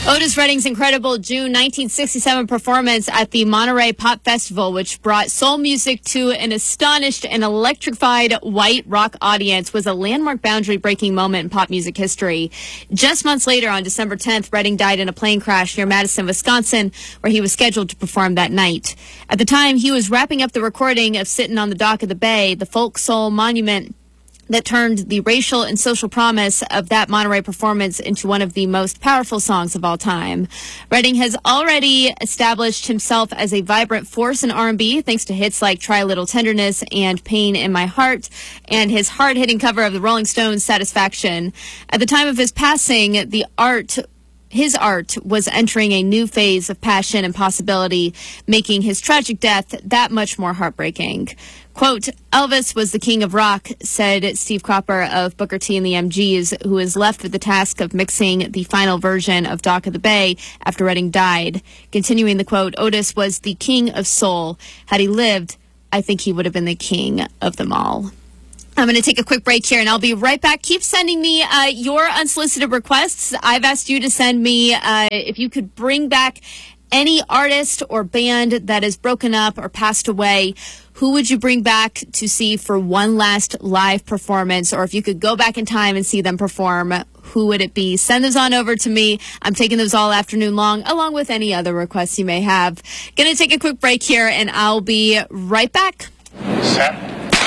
Otis Redding's incredible June 1967 performance at the Monterey Pop Festival, which brought soul music to an astonished and electrified white rock audience, was a landmark boundary-breaking moment in pop music history. Just months later, on December 10th, Redding died in a plane crash near Madison, Wisconsin, where he was scheduled to perform that night. At the time, he was wrapping up the recording of Sittin' on the Dock of the Bay, the folk soul monument that turned the racial and social promise of that Monterey performance into one of the most powerful songs of all time. Redding has already established himself as a vibrant force in R&B thanks to hits like Try a Little Tenderness and Pain in My Heart, and his hard-hitting cover of the Rolling Stones' Satisfaction. At the time of his passing, his art was entering a new phase of passion and possibility, making his tragic death that much more heartbreaking. Quote, Elvis was the king of rock, said Steve Cropper of Booker T and the MGs, who is left with the task of mixing the final version of Dock of the Bay after Redding died. Continuing the quote, Otis was the king of soul. Had he lived, I think he would have been the king of them all. I'm going to take a quick break here, and I'll be right back. Keep sending me your unsolicited requests. I've asked you to send me if you could bring back any artist or band that is broken up or passed away. Who would you bring back to see for one last live performance? Or if you could go back in time and see them perform, who would it be? Send those on over to me. I'm taking those all afternoon long, along with any other requests you may have. Going to take a quick break here, and I'll be right back. Set.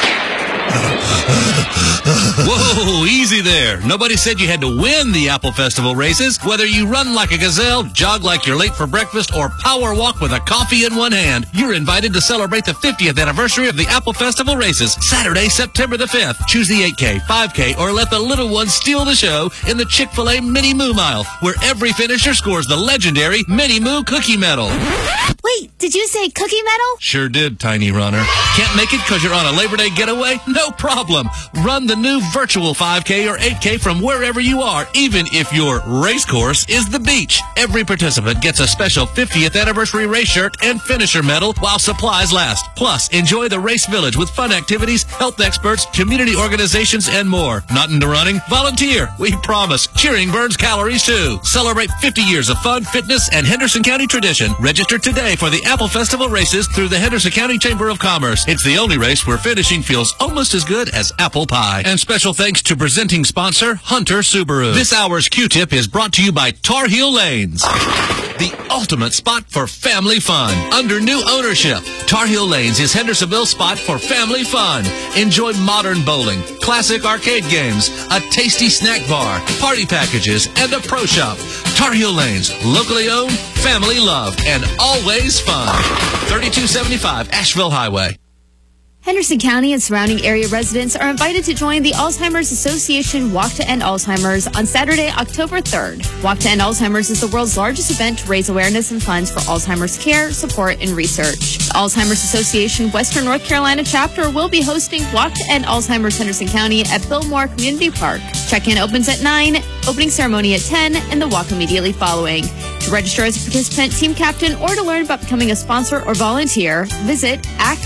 Whoa, easy there. Nobody said you had to win the Apple Festival races. Whether you run like a gazelle, jog like you're late for breakfast, or power walk with a coffee in one hand, you're invited to celebrate the 50th anniversary of the Apple Festival races, Saturday, September the 5th. Choose the 8K, 5K, or let the little ones steal the show in the Chick-fil-A Mini Moo Mile, where every finisher scores the legendary Mini Moo Cookie Medal. Wait, did you say cookie medal? Sure did, Tiny Runner. Can't make it because you're on a Labor Day getaway? No problem. Run the new virtual 5K or 8K from wherever you are, even if your race course is the beach. Every participant gets a special 50th anniversary race shirt and finisher medal while supplies last. Plus, enjoy the race village with fun activities, health experts, community organizations, and more. Not into running? Volunteer. We promise. Cheering burns calories too. Celebrate 50 years of fun, fitness, and Henderson County tradition. Register today for the Apple Festival races through the Henderson County Chamber of Commerce. It's the only race where finishing feels almost as good as apple pie. And special thanks to presenting sponsor Hunter Subaru. This hour's Q-Tip is brought to you by Tar Heel Lanes, the ultimate spot for family fun. Under new ownership, Tar Heel Lanes is Hendersonville's spot for family fun. Enjoy modern bowling, classic arcade games, a tasty snack bar, party packages, and a pro shop. Tar Heel Lanes, locally owned, family loved, and always fun. 3275 Asheville Highway. Henderson County and surrounding area residents are invited to join the Alzheimer's Association Walk to End Alzheimer's on Saturday, October 3rd. Walk to End Alzheimer's is the world's largest event to raise awareness and funds for Alzheimer's care, support, and research. The Alzheimer's Association Western North Carolina chapter will be hosting Walk to End Alzheimer's Henderson County at Billmore Community Park. Check-in opens at 9, opening ceremony at 10, and the walk immediately following. To register as a participant, team captain, or to learn about becoming a sponsor or volunteer, visit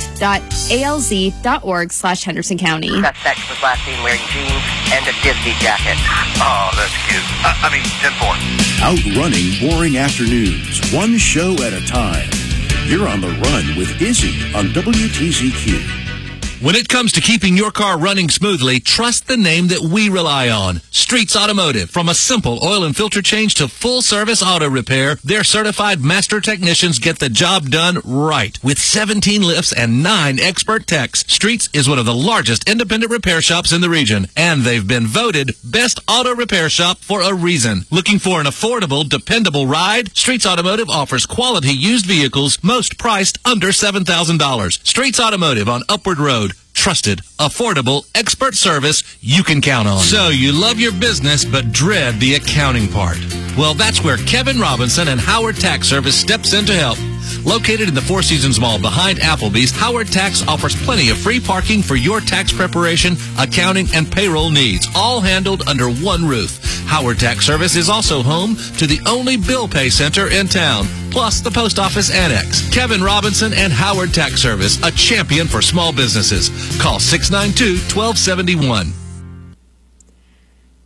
act.alz.org/Henderson County. Suspect was last seen wearing jeans and a Disney jacket. Oh, that's cute. 10-4. Outrunning boring afternoons, one show at a time. You're on the run with Izzy on WTZQ. When it comes to keeping your car running smoothly, trust the name that we rely on. Streets Automotive. From a simple oil and filter change to full-service auto repair, their certified master technicians get the job done right. With 17 lifts and 9 expert techs, Streets is one of the largest independent repair shops in the region, and they've been voted Best Auto Repair Shop for a reason. Looking for an affordable, dependable ride? Streets Automotive offers quality used vehicles, most priced under $7,000. Streets Automotive on Upward Road. Trusted, affordable, expert service you can count on. So you love your business but dread the accounting part. Well, that's where Kevin Robinson and Howard Tax Service steps in to help. Located in the Four Seasons Mall behind Applebee's, Howard Tax offers plenty of free parking for your tax preparation, accounting, and payroll needs, all handled under one roof. Howard Tax Service is also home to the only bill pay center in town, plus the post office annex. Kevin Robinson and Howard Tax Service, a champion for small businesses. Call 692-1271.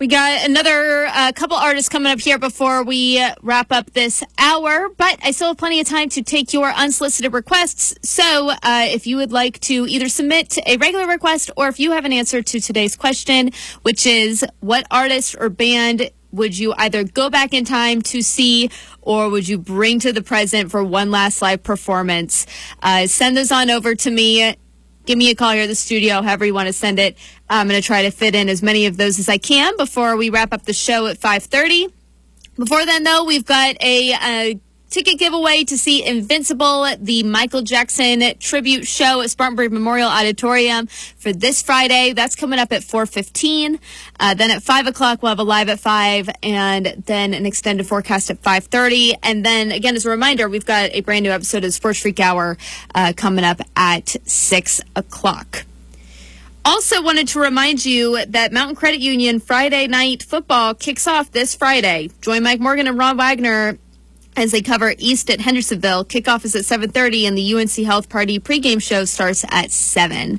We got another couple artists coming up here before we wrap up this hour, but I still have plenty of time to take your unsolicited requests. So if you would like to either submit a regular request or if you have an answer to today's question, which is what artist or band would you either go back in time to see or would you bring to the present for one last live performance? Send those on over to me. Give me a call here at the studio, however you want to send it. I'm going to try to fit in as many of those as I can before we wrap up the show at 5:30. Before then, though, we've got a ticket giveaway to see Invincible, the Michael Jackson tribute show at Spartanburg Memorial Auditorium for this Friday. That's coming up at 4:15. Then at 5 o'clock, we'll have a live at 5, and then an extended forecast at 5:30. And then, again, as a reminder, we've got a brand new episode of Sports Freak Hour coming up at 6 o'clock. Also wanted to remind you that Mountain Credit Union Friday Night Football kicks off this Friday. Join Mike Morgan and Ron Wagner as they cover East at Hendersonville. Kickoff is at 7:30, and the UNC Health Party pregame show starts at 7.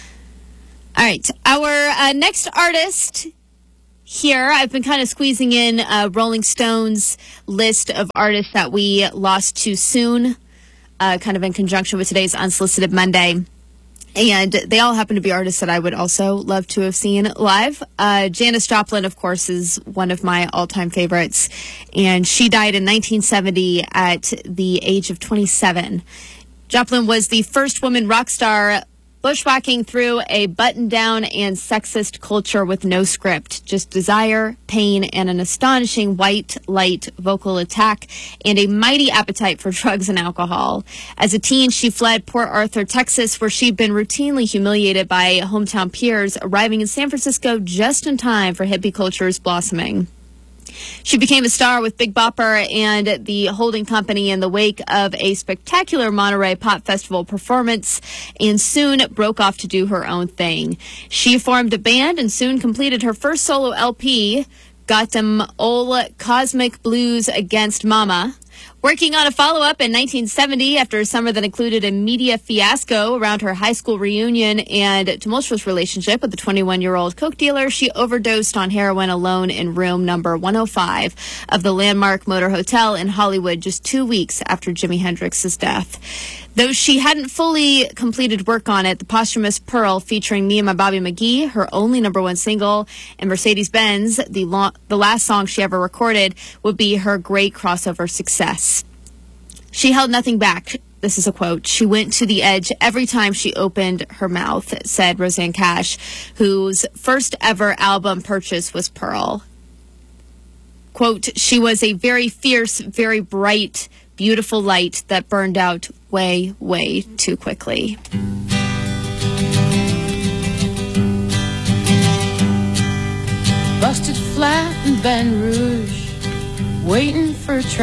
All right, our next artist here, I've been kind of squeezing in Rolling Stone's list of artists that we lost too soon, kind of in conjunction with today's Unsolicited Monday. And they all happen to be artists that I would also love to have seen live. Janis Joplin, of course, is one of my all-time favorites. And she died in 1970 at the age of 27. Joplin was the first woman rock star bushwhacking through a button-down and sexist culture with no script, just desire, pain, and an astonishing white light vocal attack and a mighty appetite for drugs and alcohol. As a teen, she fled Port Arthur, Texas, where she'd been routinely humiliated by hometown peers, arriving in San Francisco just in time for hippie culture's blossoming. She became a star with Big Bopper and the Holding Company in the wake of a spectacular Monterey Pop Festival performance and soon broke off to do her own thing. She formed a band and soon completed her first solo LP, Got Them Ol' Cosmic Blues Against Mama. Working on a follow-up in 1970 after a summer that included a media fiasco around her high school reunion and tumultuous relationship with a 21-year-old coke dealer, she overdosed on heroin alone in room number 105 of the Landmark Motor Hotel in Hollywood just 2 weeks after Jimi Hendrix's death. Though she hadn't fully completed work on it, the posthumous Pearl, featuring Me and My Bobby McGee, her only #1 single, and Mercedes-Benz, the last song she ever recorded, would be her great crossover success. She held nothing back. This is a quote. She went to the edge every time she opened her mouth, said Rosanne Cash, whose first ever album purchase was Pearl. Quote, she was a very fierce, very bright, beautiful light that burned out way, way too quickly. Busted flat in Baton Rouge, waiting for a train.